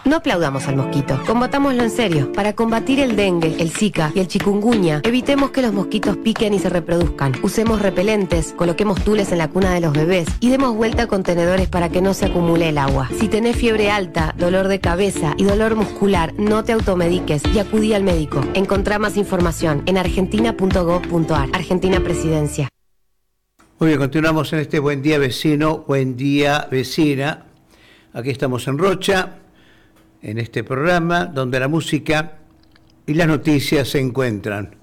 No aplaudamos al mosquito, combatámoslo en serio. Para combatir el dengue, el zika y el chikungunya, evitemos que los mosquitos piquen y se reproduzcan. Usemos repelentes, coloquemos tules en la cuna de los bebés y demos vuelta a contenedores para que no se acumule el agua. Si tenés fiebre alta, dolor de cabeza y dolor muscular, no te automediques y acudí al médico. Encontrá más información en argentina.gov.ar. Argentina Presidencia. Muy bien, continuamos en este Buen Día Vecino, Buen Día Vecina. Aquí estamos en Rocha, en este programa donde la música y las noticias se encuentran.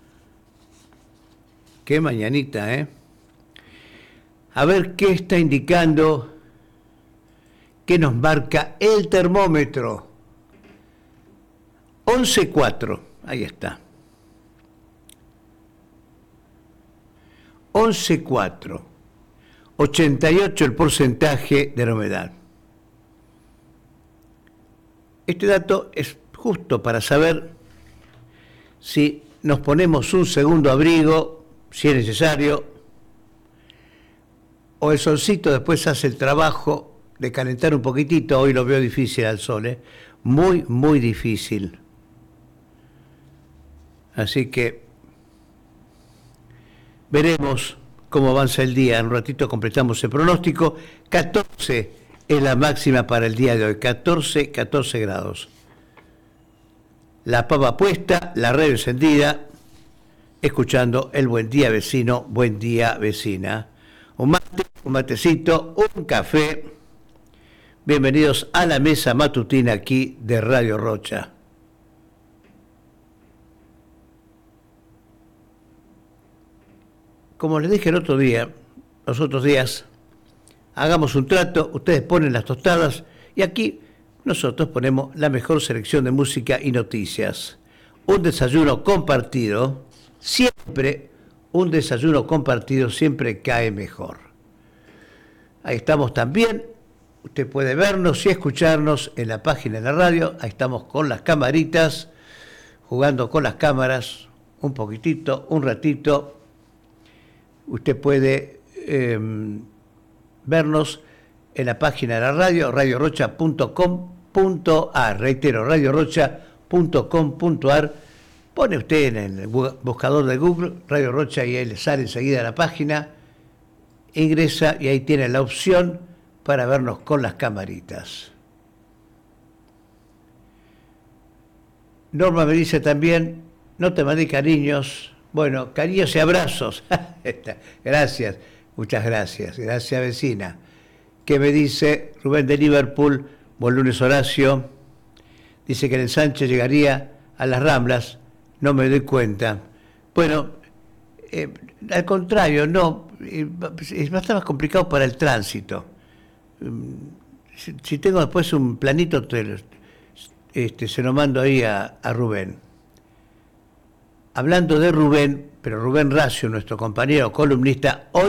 Qué mañanita, ¿eh? A ver qué está indicando, qué nos marca el termómetro. 11.4, ahí está. 11.4, 88 el porcentaje de la humedad. Este dato es justo para saber si nos ponemos un segundo abrigo, si es necesario, o el solcito después hace el trabajo de calentar un poquitito. Hoy lo veo difícil al sol, ¿eh? Muy, muy difícil. Así que veremos cómo avanza el día. En un ratito completamos el pronóstico. 14 es la máxima para el día de hoy, 14 grados. La pava puesta, la radio encendida, escuchando el Buen Día Vecino, Buen Día Vecina. Un mate, un matecito, un café. Bienvenidos a la mesa matutina aquí de Radio Rocha. Como les dije el otro día, los otros días, hagamos un trato, ustedes ponen las tostadas y aquí nosotros ponemos la mejor selección de música y noticias. Un desayuno compartido, siempre un desayuno compartido siempre cae mejor. Ahí estamos también, usted puede vernos y escucharnos en la página de la radio, ahí estamos con las camaritas, jugando con las cámaras, un poquitito, un ratito. Usted puede vernos en la página de la radio, radiorocha.com.ar. Reitero, radiorocha.com.ar. Pone usted en el buscador de Google Radio Rocha y ahí le sale enseguida la página. Ingresa y ahí tiene la opción para vernos con las camaritas. Norma me dice también, no te mandé cariños. Bueno, cariños y abrazos. Gracias, muchas gracias. Gracias, vecina. ¿Qué me dice Rubén de Liverpool? Buen lunes, Horacio. Dice que el ensanche llegaría a las Ramblas. No me doy cuenta. Bueno, al contrario, no. Es bastante más complicado para el tránsito. Si tengo después un planito, se lo mando ahí a Rubén. Hablando de Rubén, pero Rubén Racio, nuestro compañero columnista, hoy